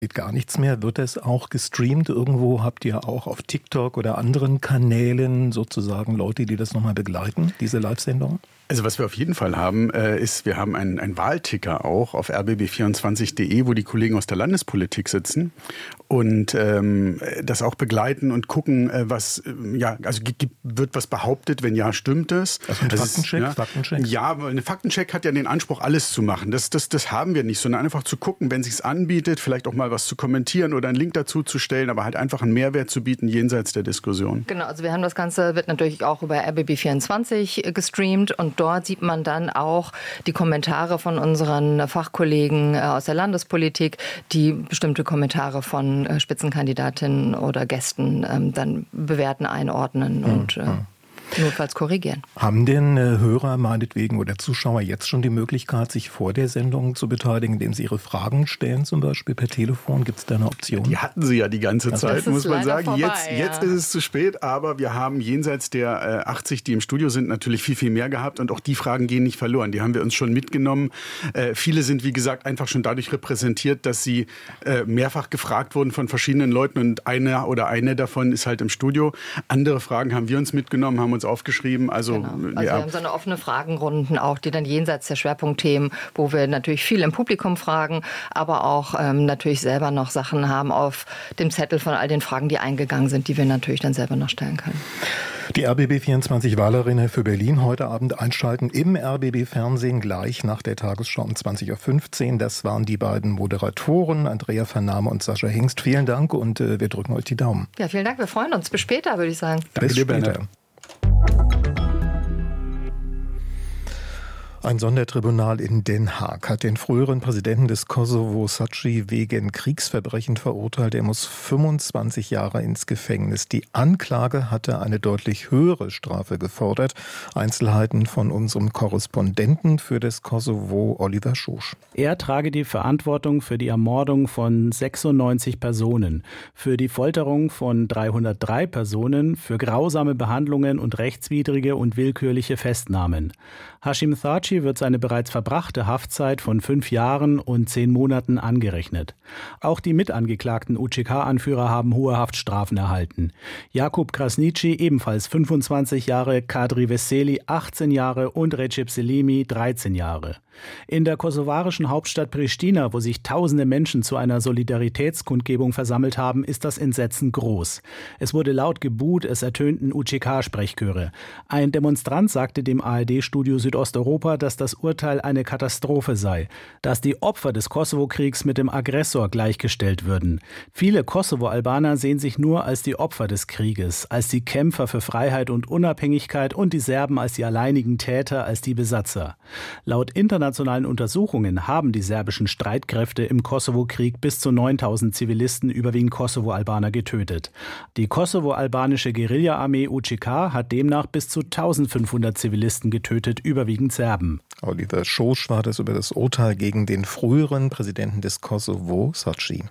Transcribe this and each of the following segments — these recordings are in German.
Geht gar nichts mehr. Wird es auch gestreamt? Irgendwo habt ihr auch auf TikTok oder anderen Kanälen sozusagen Leute, die das nochmal begleiten, diese Live-Sendung? Also was wir auf jeden Fall haben, ist, wir haben einen Wahlticker auch auf rbb24.de, wo die Kollegen aus der Landespolitik sitzen und das auch begleiten und gucken, wird was behauptet, wenn ja, stimmt es. Also ein Faktencheck? Ja, aber ein Faktencheck hat ja den Anspruch, alles zu machen. Das haben wir nicht, sondern einfach zu gucken, wenn es sich anbietet, vielleicht auch mal was zu kommentieren oder einen Link dazu zu stellen, aber halt einfach einen Mehrwert zu bieten jenseits der Diskussion. Genau, also wir haben das Ganze, wird natürlich auch über rbb24 gestreamt und dort sieht man dann auch die Kommentare von unseren Fachkollegen aus der Landespolitik, die bestimmte Kommentare von Spitzenkandidatinnen oder Gästen dann bewerten, einordnen und notfalls korrigieren. Haben denn Hörer meinetwegen oder Zuschauer jetzt schon die Möglichkeit, sich vor der Sendung zu beteiligen, indem sie ihre Fragen stellen, zum Beispiel per Telefon? Gibt es da eine Option? Die hatten sie ja die ganze Zeit, muss man sagen. Vorbei, jetzt ist es zu spät, aber wir haben jenseits der 80, die im Studio sind, natürlich viel, viel mehr gehabt und auch die Fragen gehen nicht verloren. Die haben wir uns schon mitgenommen. Viele sind, wie gesagt, einfach schon dadurch repräsentiert, dass sie mehrfach gefragt wurden von verschiedenen Leuten und einer oder eine davon ist halt im Studio. Andere Fragen haben wir uns mitgenommen, haben uns aufgeschrieben. Also wir haben so eine offene Fragenrunden auch, die dann jenseits der Schwerpunktthemen, wo wir natürlich viel im Publikum fragen, aber auch natürlich selber noch Sachen haben auf dem Zettel von all den Fragen, die eingegangen sind, die wir natürlich dann selber noch stellen können. Die RBB24 Wahlarena für Berlin heute Abend einschalten im RBB-Fernsehen gleich nach der Tagesschau um 20.15 Uhr. Das waren die beiden Moderatoren, Andrea Vernahme und Sascha Hingst. Vielen Dank und wir drücken euch die Daumen. Ja, vielen Dank. Wir freuen uns. Bis später, würde ich sagen. Bis später. Ein Sondertribunal in Den Haag hat den früheren Präsidenten des Kosovo, Saci, wegen Kriegsverbrechen verurteilt. Er muss 25 Jahre ins Gefängnis. Die Anklage hatte eine deutlich höhere Strafe gefordert. Einzelheiten von unserem Korrespondenten für das Kosovo, Oliver Schosch. Er trage die Verantwortung für die Ermordung von 96 Personen, für die Folterung von 303 Personen, für grausame Behandlungen und rechtswidrige und willkürliche Festnahmen. Hashim Thaçi wird seine bereits verbrachte Haftzeit von 5 Jahren und 10 Monaten angerechnet. Auch die mitangeklagten UÇK-Anführer haben hohe Haftstrafen erhalten. Jakub Krasniqi ebenfalls 25 Jahre, Kadri Veseli 18 Jahre und Recep Selimi 13 Jahre. In der kosovarischen Hauptstadt Pristina, wo sich tausende Menschen zu einer Solidaritätskundgebung versammelt haben, ist das Entsetzen groß. Es wurde laut gebuht, es ertönten UÇK-Sprechchöre. Ein Demonstrant sagte dem ARD-Studio Südosteuropa, dass das Urteil eine Katastrophe sei, dass die Opfer des Kosovo-Kriegs mit dem Aggressor gleichgestellt würden. Viele Kosovo-Albaner sehen sich nur als die Opfer des Krieges, als die Kämpfer für Freiheit und Unabhängigkeit und die Serben als die alleinigen Täter, als die Besatzer. Laut internationalen Untersuchungen haben die serbischen Streitkräfte im Kosovo-Krieg bis zu 9000 Zivilisten, überwiegend Kosovo-Albaner, getötet. Die kosovo-albanische Guerilla-Armee UÇK hat demnach bis zu 1500 Zivilisten getötet, überwiegend Serben. Oliver Schosch war das über das Urteil gegen den früheren Präsidenten des Kosovo, Saci.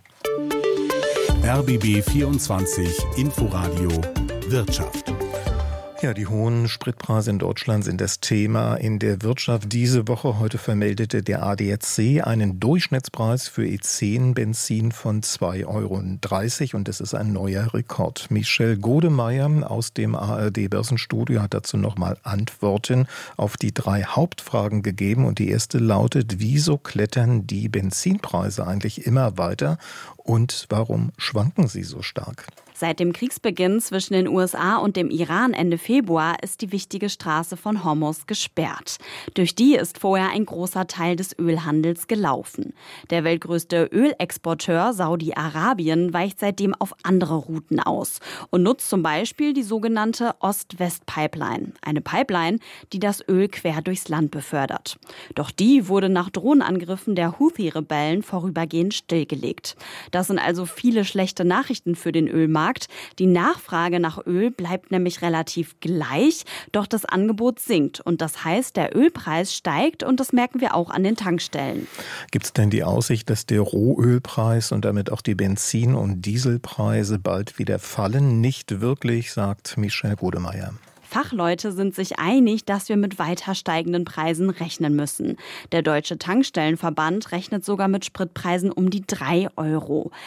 RBB 24 Inforadio Wirtschaft. Ja, die hohen Spritpreise in Deutschland sind das Thema in der Wirtschaft. Diese Woche, heute vermeldete der ADAC einen Durchschnittspreis für E10-Benzin von 2,30 € und das ist ein neuer Rekord. Michel Godemeyer aus dem ARD-Börsenstudio hat dazu nochmal Antworten auf die 3 Hauptfragen gegeben und die erste lautet: Wieso klettern die Benzinpreise eigentlich immer weiter und warum schwanken sie so stark? Seit dem Kriegsbeginn zwischen den USA und dem Iran Ende Februar ist die wichtige Straße von Hormuz gesperrt. Durch die ist vorher ein großer Teil des Ölhandels gelaufen. Der weltgrößte Ölexporteur Saudi-Arabien weicht seitdem auf andere Routen aus und nutzt zum Beispiel die sogenannte Ost-West-Pipeline. Eine Pipeline, die das Öl quer durchs Land befördert. Doch die wurde nach Drohnenangriffen der Houthi-Rebellen vorübergehend stillgelegt. Das sind also viele schlechte Nachrichten für den Ölmarkt. Die Nachfrage nach Öl bleibt nämlich relativ gleich, doch das Angebot sinkt. Und das heißt, der Ölpreis steigt und das merken wir auch an den Tankstellen. Gibt es denn die Aussicht, dass der Rohölpreis und damit auch die Benzin- und Dieselpreise bald wieder fallen? Nicht wirklich, sagt Michel Godemeyer. Fachleute sind sich einig, dass wir mit weiter steigenden Preisen rechnen müssen. Der Deutsche Tankstellenverband rechnet sogar mit Spritpreisen um die 3 €.